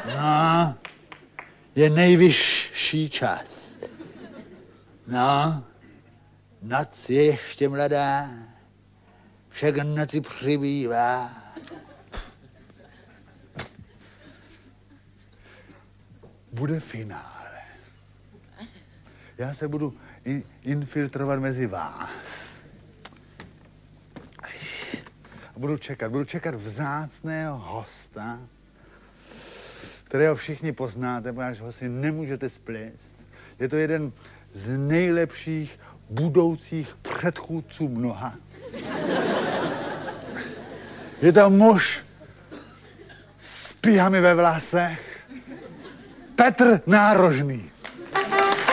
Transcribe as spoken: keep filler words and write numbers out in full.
No, je nejvyšší čas. No, noc je ještě mladá, však noci přibývá. Bude finále. Já se budu in- infiltrovat mezi vás. A budu čekat, budu čekat vzácného hosta, kterého všichni poznáte, protože ho si nemůžete splést. Je to jeden z nejlepších budoucích předchůdců mnoha. Je to muž s píhami ve vlasech, Petr Nárožný.